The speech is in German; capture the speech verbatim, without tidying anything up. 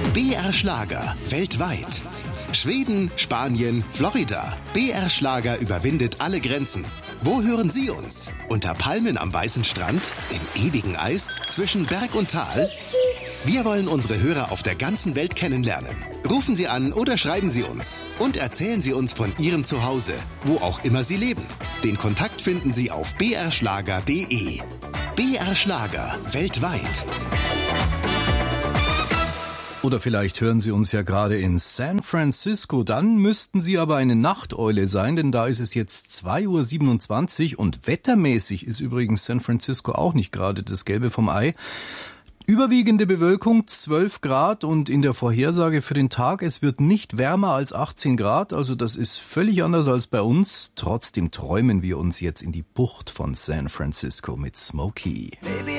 B R Schlager weltweit. Schweden, Spanien, Florida. B R Schlager überwindet alle Grenzen. Wo hören Sie uns? Unter Palmen am weißen Strand? Im ewigen Eis? Zwischen Berg und Tal? Wir wollen unsere Hörer auf der ganzen Welt kennenlernen. Rufen Sie an oder schreiben Sie uns. Und erzählen Sie uns von Ihrem Zuhause, wo auch immer Sie leben. Den Kontakt finden Sie auf b r schlager punkt d e. B R Schlager weltweit. Oder vielleicht hören Sie uns ja gerade in San Francisco. Dann müssten Sie aber eine Nachteule sein, denn da ist es jetzt zwei Uhr siebenundzwanzig und wettermäßig ist übrigens San Francisco auch nicht gerade das Gelbe vom Ei. Überwiegende Bewölkung, zwölf Grad und in der Vorhersage für den Tag, es wird nicht wärmer als achtzehn Grad, also das ist völlig anders als bei uns. Trotzdem träumen wir uns jetzt in die Bucht von San Francisco mit Smokey. Baby,